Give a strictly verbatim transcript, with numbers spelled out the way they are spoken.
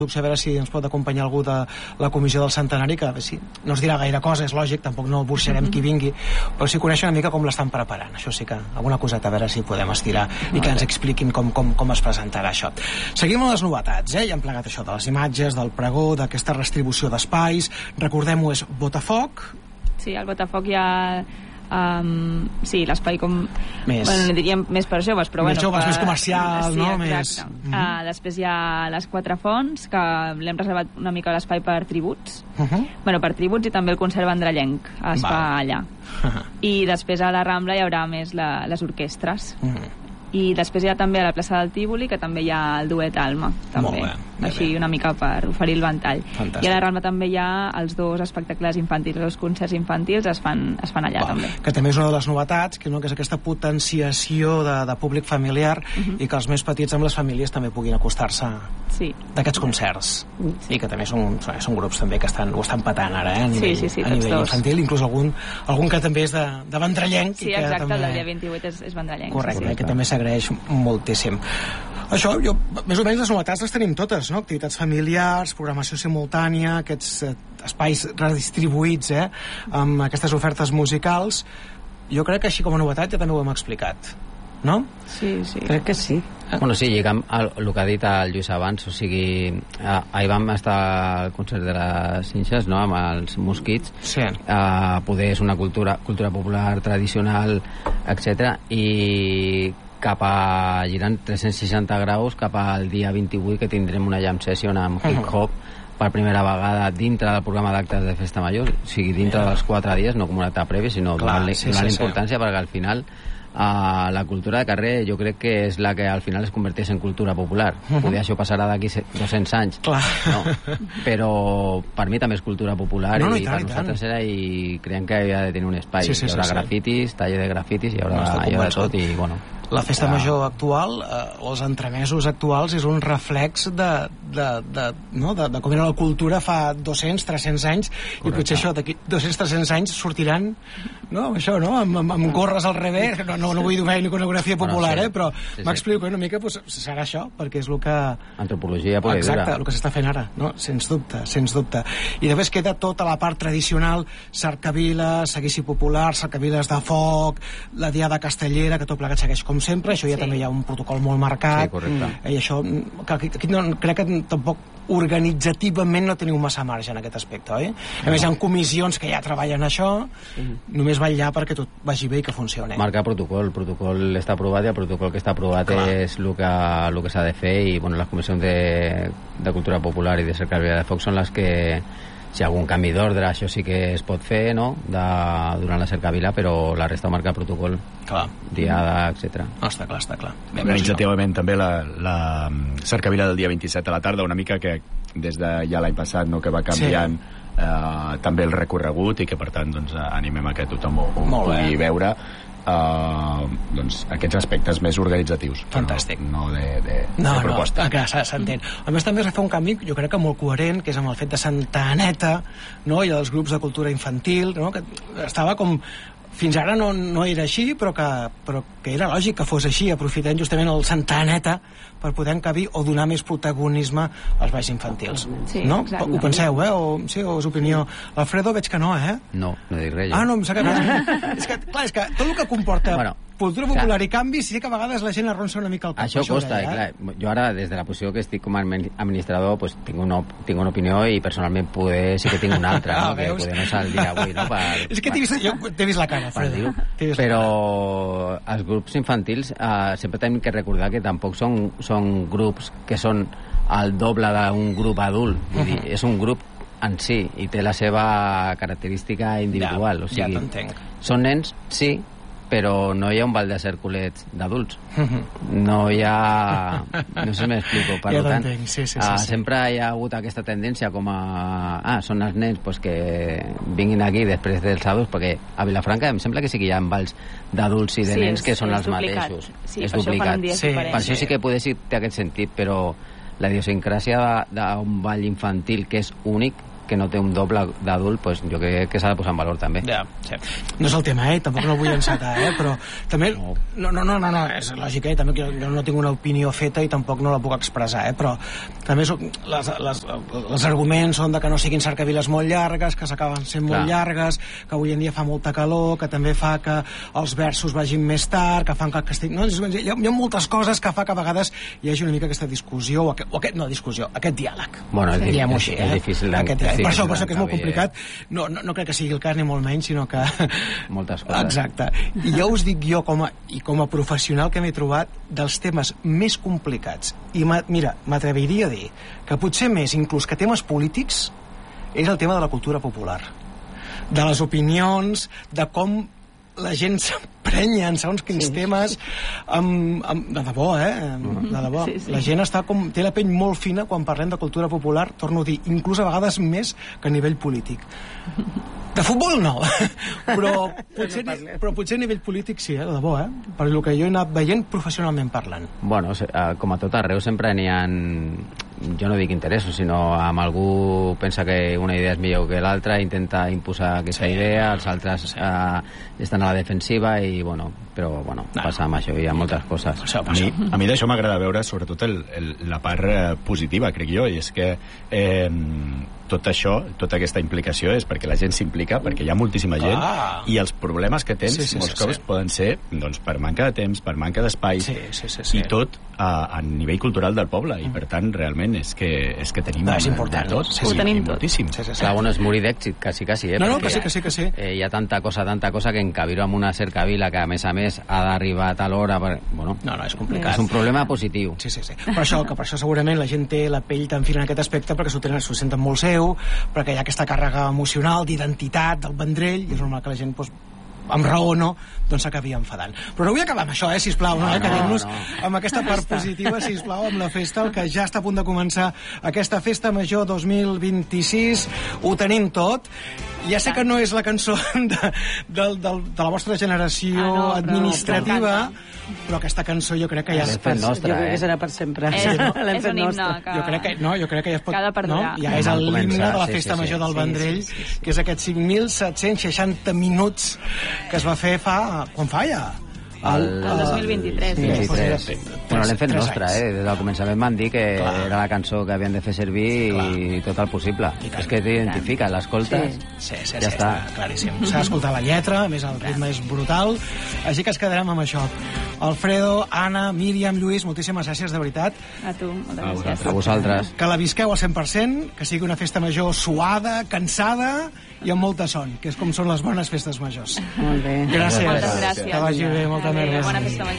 a veure si ens pot acompanyar algú de la comissió del centenari, que sí, no es dirà gaire cosa, és lògic, tampoc no burxarem qui vingui, però si coneixen una mica com l'estan preparant. Això sí que alguna coseta, a veure si podem estirar i que ens expliquin com, com, com es presentarà això. Seguim amb les novetats, eh? Ja hem plegat això de les imatges, del pregó, d'aquesta restribució d'espais. Recordem-ho, és Botafoc. Sí, el Botafoc ja... Um, sí, l'espai com... Més... Bueno, no diríem més per joves, però... Més bueno, joves, per... més comercial, sí, no? Exacte. Més... Uh-huh. Uh, després hi ha les Quatre Fonts, que l'hem reservat una mica l'espai per tributs. Uh-huh. Bueno, per tributs, i també el concert vendrellenc es Va. fa allà. Uh-huh. I després a la Rambla hi haurà més la, les orquestres. Uh-huh. I després hi ha també a la plaça del Tívoli, que també hi ha el duet Alma, també. Molt bé, bé, així bé. Una mica per oferir el ventall. Fantàstic. I a la Rambla també hi ha els dos espectacles infantils, els concerts infantils es fan, es fan allà. Va, també. Que també és una de les novetats, que, no, que és aquesta potenciació de, de públic familiar, uh-huh. i que els més petits amb les famílies també puguin acostar-se sí. d'aquests concerts. Sí. I que també són, són grups també que estan, ho estan patant ara, eh, a nivell, sí, sí, sí, a nivell dos. infantil, inclús algun, algun que també és de, de vendrellenc. Sí, i que exacte, també... el del dia vint-i-vuit és, és vendrellenc. Correcte, sí, sí. que també s'agraeix molt. Això, jo, més o menys les novetats les tenim totes, no? Activitats familiars, programació simultània, aquests eh, espais redistribuïts, eh? Amb aquestes ofertes musicals. Jo crec que així com a novetat ja també ho hem explicat, no? Sí, sí. Crec que sí. Bueno, sí, lligam el, el que ha dit el Lluís abans, o sigui, eh, ahir vam estar al concert de les Cinxes, no?, amb els mosquits. Sí. Eh, poder és una cultura, cultura popular, tradicional, etcètera, i cap a girant tres-cents seixanta graus cap al dia vint-i-vuit, que tindrem una jam session amb hip-hop per primera vegada dintre del programa d'actes de Festa Major, o sigui, dintre dels quatre dies, no com una acte previ, sinó Clar, donant, sí, donant sí, importància, sí. Perquè al final Uh, la cultura de carrer jo crec que és la que al final es converteix en cultura popular. Uh-huh. Poder això passarà d'aquí dos-cents anys. Clar. No? Però per mi també és cultura popular, no, no, i, i per tant, nosaltres era, i creiem que havia de tenir un espai. Sí, sí, hi haurà sí, grafitis, taller de grafitis, hi haurà, no, hi haurà tot, i bueno... La festa major actual, eh, els entremesos actuals, és un reflex de, de, de, no? de, de com era la cultura fa dos-cents, tres-cents anys. Correcte. I potser això d'aquí dos-cents, tres-cents anys sortiran, no? Això, no? Amb, amb, amb gorres al revés, no, no, no vull dir una iconografia popular, bueno, sí. eh? Però sí, sí. m'explico una mica, doncs, serà això, perquè és el que... Antropologia pura i dura. Exacte, el que s'està fent ara, no? Sens dubte, sens dubte. I després queda tota la part tradicional, cercaviles, seguici popular, cercaviles de foc, la diada castellera, que tot plegat segueix com sempre. Això ja sí. també hi ha un protocol molt marcat. Sí, correcte. I això, que aquí, aquí no, crec que tampoc organitzativament no teniu massa marge en aquest aspecte, oi? A no. més, hi ha comissions que ja treballen això, mm. només vetllar perquè tot vagi bé i que funcioni. Marcar protocol, el protocol està aprovat i el protocol que està aprovat Clar. és el que, el que s'ha de fer, i bueno, les comissions de, de cultura popular i de cercavila de foc són les que, si hi ha algun canvi d'ordre, això sí que es pot fer, no?, de, durant la cercavila, però la resta marca protocol, clar. diada, etcètera. No, està clar, està clar. Organitzativament també la, la cercavila del dia vint-i-set a la tarda, una mica que des de ja l'any passat, no?, que va canviant sí. eh, també el recorregut, i que per tant doncs, animem a que tothom ho, ho pugui veure. Uh, doncs aquests aspectes més organitzatius. Fantàstic. No, no de, de, no, de proposta. No, clar, s'entén. A més també es va fer un canvi, jo crec que molt coherent, que és amb el fet de Santa Aneta, no? I dels grups de cultura infantil, no? Que estava com... Fins ara no, no era així, però que, però que era lògic que fos així, aprofitant justament el Santa Aneta per poder encabir o donar més protagonisme als balls infantils. Sí, no? exacte. Ho penseu, eh? O, sí, o és opinió. L'Alfredo veig que no, eh? No, no dic res. Ah, no, em sap que... és que, clar, és que tot el que comporta... Bueno, cultura popular clar. I canvi, sí que a vegades la gent arronsa una mica el cap. Això costa, eh? Clar, jo ara, des de la posició que estic com a administrador, pues, tinc, una, tinc una opinió, i personalment poder sí que tinc una altra, ah, no? Que poder no ser el dia avui, no? Per, és que t'he vist, jo t'he vist la cara, Fredo. Però els grups infantils eh, sempre hem de recordar que tampoc són, són grups que són el doble d'un grup adult. Vull dir, és un grup en si, i té la seva característica individual. Ja, o sigui, ja t'entenc. Són nens, sí, però no hi ha un ball de cerculets d'adults. No hi ha... No sé si m'explico. Per ja tant, sí, sí, sí, uh, sí. sempre hi ha hagut aquesta tendència com a... Ah, són els nens pues, que vinguin aquí després dels adults, perquè a Vilafranca em sembla que sí que hi ha balls d'adults i de sí, nens que són els duplicat. mateixos. Sí, és per duplicat. Això sí, per això sí que poder sí té aquest sentit, però la idiosincràsia d'un ball infantil que és únic, que no té un doble d'adult, pues, jo crec que s'ha de posar en valor també. Ja, sí. No és el tema, eh? Tampoc no el vull encetar, eh? Però també... No, no, no, no, no és lògic, eh? També jo, jo no tinc una opinió feta i tampoc no la puc expressar, eh? Però també soc, les, les, els arguments són de que no siguin cercaviles molt llargues, que s'acaben sent molt Clar. llargues, que avui en dia fa molta calor, que també fa que els versos vagin més tard, que fan que... que estic... no, hi, ha, hi ha moltes coses que fa que a vegades hi hagi una mica aquesta discussió, o, aquest, o aquest, no discussió, aquest diàleg. Bueno, és, Diguem-ho és, així, és eh? difícil. Aquest, per això, per això que és molt complicat. No, no, no crec que sigui el cas ni molt menys, sinó que... Moltes coses. Exacte. I ja us dic jo, com a, i com a professional que m'he trobat, dels temes més complicats. I mira, m'atreviria a dir que potser més, inclús que temes polítics, és el tema de la cultura popular. De les opinions, de com la gent s'emprenya en segons quins sí. temes amb, amb, de debò, eh? De debò. Sí, sí. La gent està com, té la pell molt fina quan parlem de cultura popular, torno a dir, inclús a vegades més que a nivell polític. De futbol no, però potser, però potser a nivell polític sí, eh? De debò, eh? Per el que jo he anat veient professionalment parlant. Bueno, com a tot arreu sempre n'hi ha, jo no dic interessos, sinó amb algú pensa que una idea és millor que l'altra, intenta imposar aquesta sí. idea, els altres sí. eh, estan a la defensiva i, bueno, però, bueno, no. passa amb això, hi ha moltes coses. Això, a mi, a mi d'això m'agrada veure sobretot el, el, la part eh, positiva, crec jo, i és que eh, tot això, tota aquesta implicació és perquè la gent s'implica, perquè hi ha moltíssima gent ah. i els problemes que tens sí, sí, molts sí, cops sí. poden ser doncs, per manca de temps, per manca d'espai sí, sí, sí, sí. i tot a, a nivell cultural del poble i per tant realment és que, és que tenim no, és important, de tot, sí, ho sí, tenim tot. moltíssim. Sí, sí, sí. Clar, bueno, és morir d'èxit, quasi, quasi, eh? No, no, perquè que sí, que sí, que sí. Eh, hi ha tanta cosa, tanta cosa que encabir-ho amb una cercavila que a més a més ha d'arribar a tal hora, per... bueno, no, no, és complicat. És un problema positiu. Sí, sí, sí. Per això, que per això segurament la gent té la pell tan fina en aquest aspecte perquè s'ho tenen, s'ho senten molt seu, perquè hi ha aquesta càrrega emocional, d'identitat, del Vendrell, i és normal que la gent, doncs, amb raó o no, doncs s'acabi enfadant. Però no vull acabar amb això, eh, sisplau, no, eh? Quedem-nos no, no. amb aquesta part positiva, sisplau, amb la festa, el que ja està a punt de començar aquesta festa major dos mil vint-i-sis, ho tenim tot. Ja sé que no és la cançó de, de, de, de la vostra generació ah, no, administrativa, però, però aquesta cançó jo crec que ja és per nostra, jo crec que eh? serà per sempre. És, no? és un himne que... Jo crec que, no, jo crec que ja es pot... Que ha de perdurar. No? Ja és l'himne de la sí, festa sí, major sí, del sí, Vendrell, sí, sí, sí, sí. que és aquests cinc mil set-cents seixanta minuts que es va fer fa... Quan fa ja? El, el dos mil vint-i-tres. Sí, vint-i-tres. Bueno, l'hem fet nostra, eh? Des del començament van dir que Clar. era la cançó que havien de fer servir Clar. i tot el possible. És que t'identifica, l'escoltes, sí. sí, sí, ja sí, està. està claríssim. S'ha d'escoltar la lletra, a més el ritme és brutal, així que ens quedarem amb això. Alfredo, Anna, Míriam, Lluís, moltíssimes gràcies, de veritat. A tu, moltes gràcies. A vosaltres. Que la visqueu al cent per cent, que sigui una festa major suada, cansada i amb molta son, que és com són les bones festes majors. Molt bé. Gràcies. Moltes gràcies. Que vagi bé, molta merda. Bona festa major.